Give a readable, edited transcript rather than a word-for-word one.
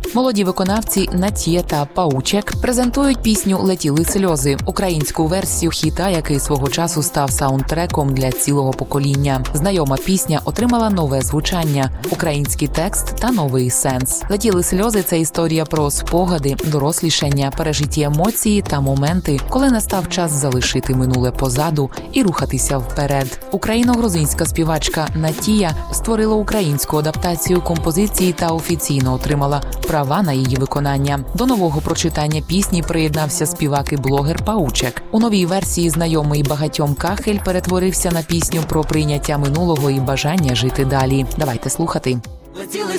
Молоді виконавці Натія та Паучек презентують пісню «Летіли сльози» – українську версію хіта, який свого часу став саундтреком для цілого покоління. Знайома пісня отримала нове звучання, український текст та новий сенс. «Летіли сльози» – це історія про спогади, дорослішання, пережиті емоції та моменти, коли настав час залишити минуле позаду і рухатися вперед. Україно-грузинська співачка Натія створила українську адаптацію композиції та офіційно отримала права на її виконання. До нового прочитання пісні приєднався співак і блогер Паучек. У новій версії знайомий багатьом Кахель перетворився на пісню про прийняття минулого і бажання жити далі. Давайте слухати. Летіли